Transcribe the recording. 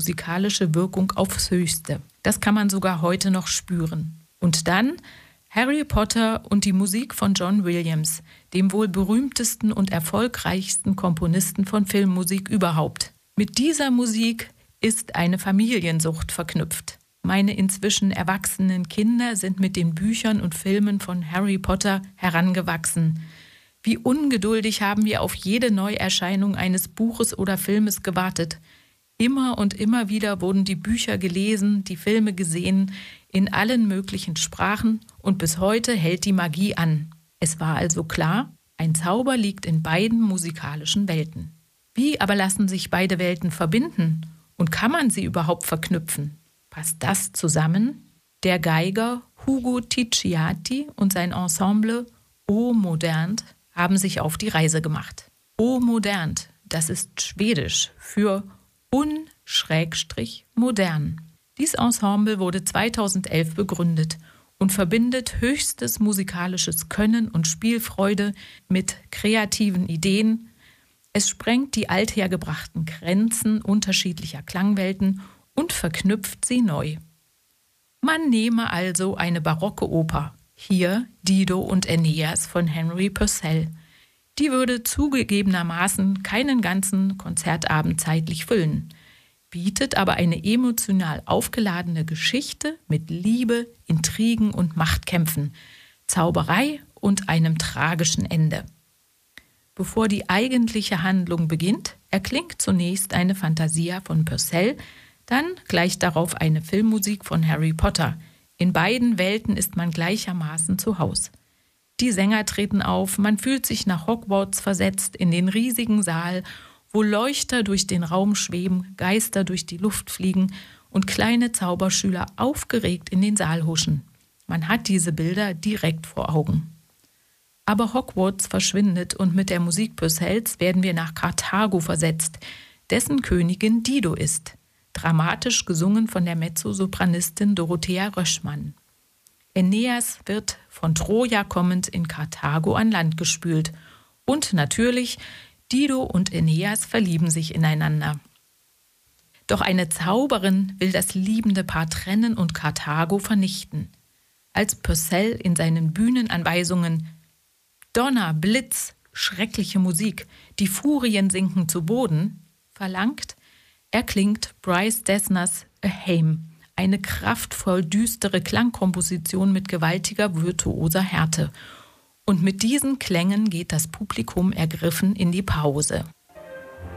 musikalische Wirkung aufs Höchste. Das kann man sogar heute noch spüren. Und dann Harry Potter und die Musik von John Williams, dem wohl berühmtesten und erfolgreichsten Komponisten von Filmmusik überhaupt. Mit dieser Musik ist eine Familiensucht verknüpft. Meine inzwischen erwachsenen Kinder sind mit den Büchern und Filmen von Harry Potter herangewachsen. Wie ungeduldig haben wir auf jede Neuerscheinung eines Buches oder Filmes gewartet. Immer und immer wieder wurden die Bücher gelesen, die Filme gesehen, in allen möglichen Sprachen, und bis heute hält die Magie an. Es war also klar, ein Zauber liegt in beiden musikalischen Welten. Wie aber lassen sich beide Welten verbinden? Und kann man sie überhaupt verknüpfen? Passt das zusammen? Der Geiger Hugo Ticciati und sein Ensemble O Modernt haben sich auf die Reise gemacht. O Modernt, das ist Schwedisch für Un-modern. Dies Ensemble wurde 2011 begründet und verbindet höchstes musikalisches Können und Spielfreude mit kreativen Ideen. Es sprengt die althergebrachten Grenzen unterschiedlicher Klangwelten und verknüpft sie neu. Man nehme also eine barocke Oper, hier Dido und Aeneas von Henry Purcell. Die würde zugegebenermaßen keinen ganzen Konzertabend zeitlich füllen, bietet aber eine emotional aufgeladene Geschichte mit Liebe, Intrigen und Machtkämpfen, Zauberei und einem tragischen Ende. Bevor die eigentliche Handlung beginnt, erklingt zunächst eine Fantasia von Purcell, dann gleich darauf eine Filmmusik von Harry Potter. In beiden Welten ist man gleichermaßen zu Haus. Die Sänger treten auf, man fühlt sich nach Hogwarts versetzt in den riesigen Saal, wo Leuchter durch den Raum schweben, Geister durch die Luft fliegen und kleine Zauberschüler aufgeregt in den Saal huschen. Man hat diese Bilder direkt vor Augen. Aber Hogwarts verschwindet und mit der Musik Purcells werden wir nach Karthago versetzt, dessen Königin Dido ist. Dramatisch gesungen von der Mezzosopranistin Dorothea Röschmann. Aeneas wird von Troja kommend in Karthago an Land gespült. Und natürlich, Dido und Aeneas verlieben sich ineinander. Doch eine Zauberin will das liebende Paar trennen und Karthago vernichten. Als Purcell in seinen Bühnenanweisungen Donner, Blitz, schreckliche Musik, die Furien sinken zu Boden verlangt, erklingt Bryce Dessners A Hymn, eine kraftvoll düstere Klangkomposition mit gewaltiger virtuoser Härte. Und mit diesen Klängen geht das Publikum ergriffen in die Pause.